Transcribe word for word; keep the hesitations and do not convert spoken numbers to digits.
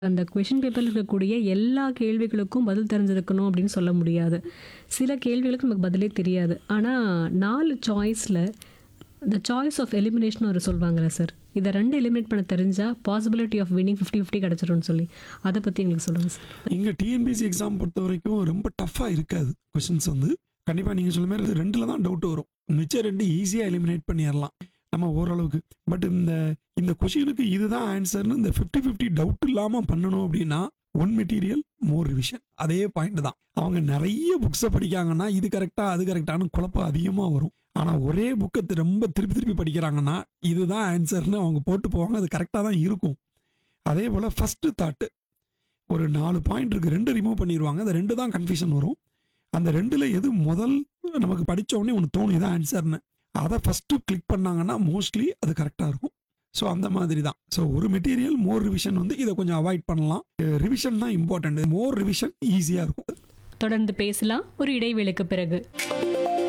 அந்த கொஸ்டின் பேப்பர்ல இருக்கக்கூடிய எல்லா கேள்விகளுக்கும் பதில் தெரிஞ்சிருக்கணும் அப்படின்னு சொல்ல முடியாது. சில கேள்விகளுக்கு நமக்கு பதிலே தெரியாது. ஆனா நாலு சாய்ஸ்ல இந்த சாய்ஸ் ஆஃப் எலிமினேஷன் ஒரு சொல்வாங்கல்ல சார். இத ரெண்டு எலிமினேட் பண்ண தெரிஞ்சா பாசிபிலிட்டி ஆஃப் வின்னிங் ஐம்பது ஐம்பது கிடைச்சிரும்னு சொல்லி. அத பத்தி எங்களுக்கு சொல்லுங்க சார். இங்க டிஎன்பிஎஸ்சி எக்ஸாம் பொறுத்த வரைக்கும் ரொம்ப டஃப்பா இருக்காது. கொஸ்டின்ஸ் வந்து கண்டிப்பா நீங்க சொல்ல மாதிரி ரெண்டுல தான் டவுட் வரும். மிச்சம் ரெண்டு ஈஸியா எலிமினேட் பண்ணிடலாம் நம்ம ஓரளவுக்கு. பட் இந்த இந்த கொஸ்டினுக்கு இதுதான் ஆன்சர்னு இந்த ஃபிஃப்டி ஃபிஃப்டி டவுட் இல்லாம பண்ணணும் அப்படின்னா ஒன் மெட்டீரியல் மோர் ரிவிஷன். அதே பாயிண்ட் தான். அவங்க நிறைய புக்ஸை படிக்காங்கன்னா இது கரெக்டா அது கரெக்டானு குழப்பம் அதிகமா வரும். ஆனா ஒரே புக்கை ரொம்ப திருப்பி திருப்பி படிக்கிறாங்கன்னா இதுதான் ஆன்சர்னு அவங்க போட்டு போவாங்க. அது கரெக்டாக தான் இருக்கும். அதே போல் ஃபஸ்ட்டு தாட்டு ஒரு நாலு பாயிண்ட் இருக்குது, ரெண்டு ரிமூவ் பண்ணிடுவாங்க. அந்த ரெண்டு தான் கன்ஃபியூஷன் வரும். அந்த ரெண்டில் எது முதல் நமக்கு படித்த உடனே ஒன்று தோணும் இதான் ஆன்சர்னு, அதை ஃபஸ்ட்டு கிளிக் பண்ணாங்கன்னா மோஸ்ட்லி அது கரெக்டாக இருக்கும். ஸோ அந்த மாதிரி தான். ஸோ ஒரு மெட்டீரியல் மோர் ரிவிஷன் வந்து இதை கொஞ்சம் அவாய்ட் பண்ணலாம். ரிவிஷன் தான் இம்பார்ட்டன்ட். மோர் ரிவிஷன் ஈஸியாக இருக்கும். தொடர்ந்து பேசலாம் ஒரு இடைவேளைக்கு பிறகு.